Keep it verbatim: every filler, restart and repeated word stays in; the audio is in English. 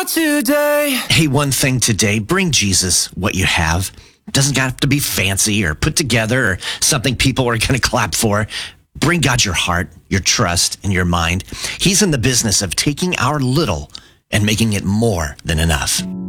not today. Hey, one thing today, bring Jesus what you have. Doesn't have to be fancy or put together or something people are going to clap for. Bring God your heart, your trust, and your mind. He's in the business of taking our little and making it more than enough.